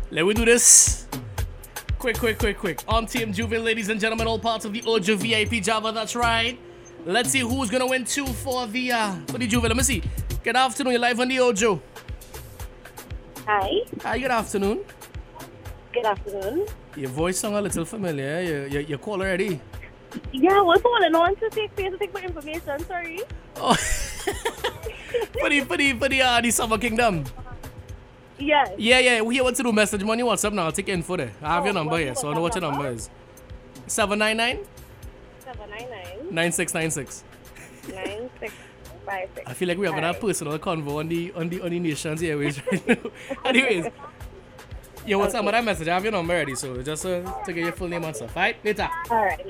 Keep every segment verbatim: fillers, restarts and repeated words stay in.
Let me do this. Quick, quick, quick, quick. On Team Juve, ladies and gentlemen, all parts of the Ojo V I P Java. That's right. Let's see who's gonna win two for the uh for the Juve. Let me see. Good afternoon. You're live on the Ojo. Hi. Hi. Good afternoon. Good afternoon. Your voice sounds a little familiar. You you you call already? Yeah, we're calling on to take to take my information. Sorry. Oh. for the for the for the uh the Summer Kingdom. Yes. Yeah, yeah. We here want to do message money. What's up now? I'll take info there. I have Oh, your number what- here, so I what's know what that your number number? is. Seven nine nine Seven nine nine nine six nine six. nine six five six. I feel like we having a personal convo on the on the on the nation's airways right now. Anyways, yeah, what's up with that message? I have your number ready, so just uh, to get your full name and stuff. Right, later. All right.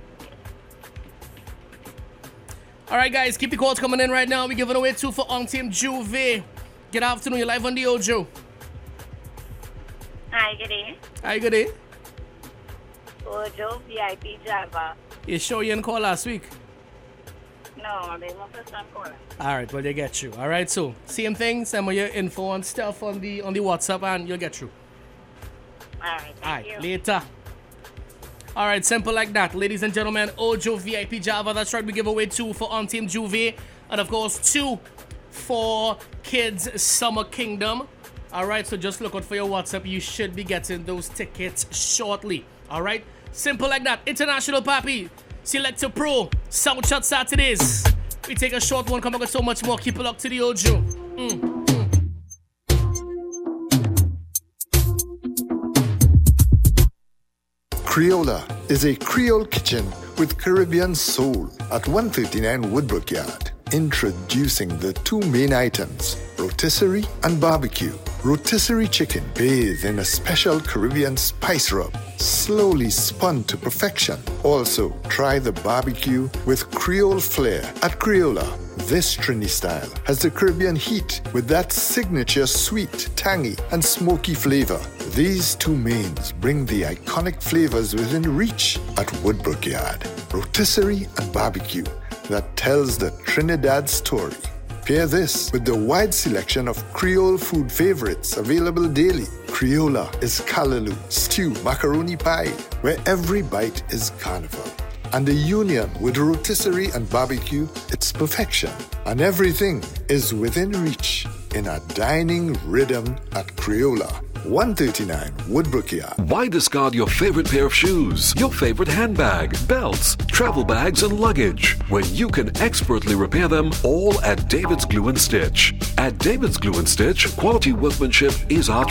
All right, guys, keep the calls coming in right now. We're giving away two for On Team Juve. Good afternoon. You're live on the Ojo. Hi, good day. Hi, good day. Ojo V I P Java. You sure you didn't call last week? No, they want first time calling. All right, well, they get you. All right, so same thing. Send me your info and stuff on the on the WhatsApp, and you'll get through. All right. Thank All right, you. later. All right, simple like that. Ladies and gentlemen, Ojo V I P Java. That's right, we give away two for On Team Juve. And of course, two for Kids Summer Kingdom. All right, so just look out for your WhatsApp. You should be getting those tickets shortly. All right, simple like that. International Papi, Selector Pro, Sound Shot Saturdays. We take a short one, come back with so much more. Keep it up to the Ojo. Mm. Creola is a Creole kitchen with Caribbean soul at one thirty-nine Woodbrook Yard. Introducing the two main items, rotisserie and barbecue. Rotisserie chicken bathed in a special Caribbean spice rub, slowly spun to perfection. Also, try the barbecue with Creole flair at Creola. This Trini style has the Caribbean heat with that signature sweet, tangy, and smoky flavor. These two mains bring the iconic flavors within reach at Woodbrook Yard. Rotisserie and barbecue that tells the Trinidad story. Pair this with the wide selection of Creole food favorites available daily. Creola is callaloo, stew, macaroni pie, where every bite is carnival. And the union with rotisserie and barbecue, it's perfection. And everything is within reach in a dining rhythm at Creola. one thirty-nine Woodbrook Yard. Why discard your favorite pair of shoes, your favorite handbag, belts, travel bags, and luggage when you can expertly repair them all at David's Glue and Stitch? At David's Glue and Stitch, quality workmanship is our